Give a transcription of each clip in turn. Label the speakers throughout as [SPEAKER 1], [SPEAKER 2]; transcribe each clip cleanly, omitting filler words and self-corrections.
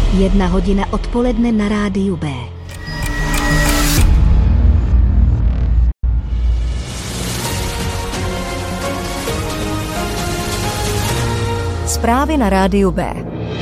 [SPEAKER 1] 1:00 odpoledne na Rádiu B.
[SPEAKER 2] Zprávy na Rádiu B.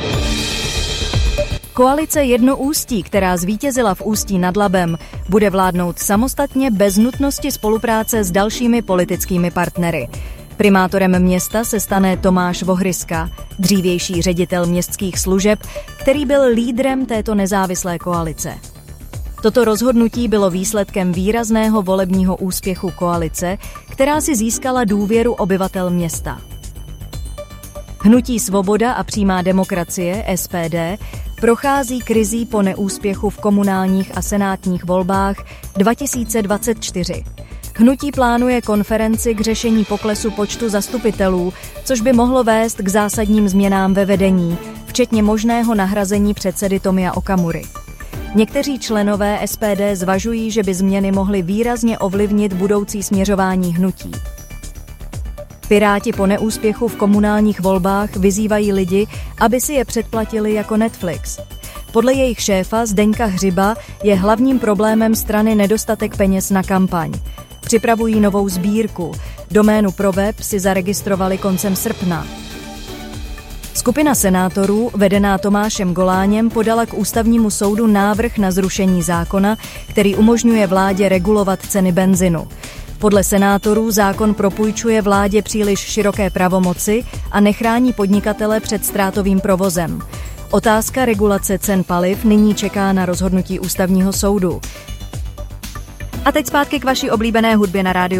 [SPEAKER 2] Koalice Jednoústí, která zvítězila v Ústí nad Labem, bude vládnout samostatně bez nutnosti spolupráce s dalšími politickými partnery. Primátorem města se stane Tomáš Vohryska, dřívější ředitel městských služeb, který byl lídrem této nezávislé koalice. Toto rozhodnutí bylo výsledkem výrazného volebního úspěchu koalice, která si získala důvěru obyvatel města. Hnutí Svoboda a přímá demokracie, SPD, prochází krizí po neúspěchu v komunálních a senátních volbách 2024. Hnutí plánuje konferenci k řešení poklesu počtu zastupitelů, což by mohlo vést k zásadním změnám ve vedení, včetně možného nahrazení předsedy Tomia Okamury. Někteří členové SPD zvažují, že by změny mohly výrazně ovlivnit budoucí směřování hnutí. Piráti po neúspěchu v komunálních volbách vyzývají lidi, aby si je předplatili jako Netflix. Podle jejich šéfa Zdeňka Hřiba je hlavním problémem strany nedostatek peněz na kampaň. Připravují novou sbírku. Doménu pro web si zaregistrovali koncem srpna. Skupina senátorů, vedená Tomášem Goláněm, podala k ústavnímu soudu návrh na zrušení zákona, který umožňuje vládě regulovat ceny benzinu. Podle senátorů zákon propůjčuje vládě příliš široké pravomoci a nechrání podnikatele před ztrátovým provozem. Otázka regulace cen paliv nyní čeká na rozhodnutí ústavního soudu. A teď zpátky k vaší oblíbené hudbě na rádiu.